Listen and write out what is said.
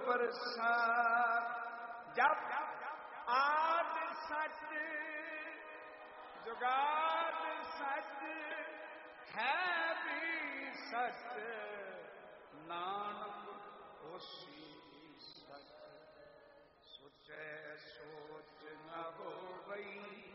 प्रसाद। जब आद सच जुगाद सच है भी सच, नानक होसी सच। सोचे सोच न हो गई